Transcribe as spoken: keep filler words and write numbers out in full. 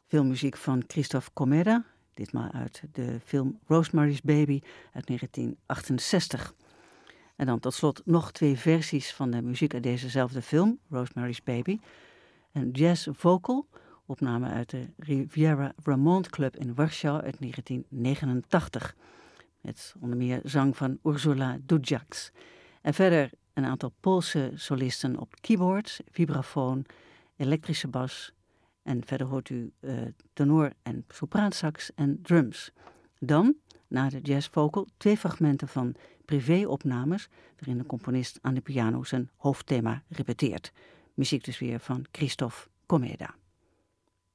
Filmmuziek van Christophe Comeda, ditmaal uit de film Rosemary's Baby uit negentien achtenzestig. En dan tot slot nog twee versies van de muziek uit dezezelfde film, Rosemary's Baby. Een jazz vocal, opname uit de Riviera Ramont Club in Warschau uit negentien negenentachtig. Met onder meer zang van Ursula Dudjaks. En verder een aantal Poolse solisten op keyboards, vibrafoon, elektrische bas. En verder hoort u uh, tenor- en sopraansax en drums. Dan, na de jazzvocal, twee fragmenten van privéopnames, waarin de componist aan de piano zijn hoofdthema repeteert. Muziek dus weer van Christophe Comeda.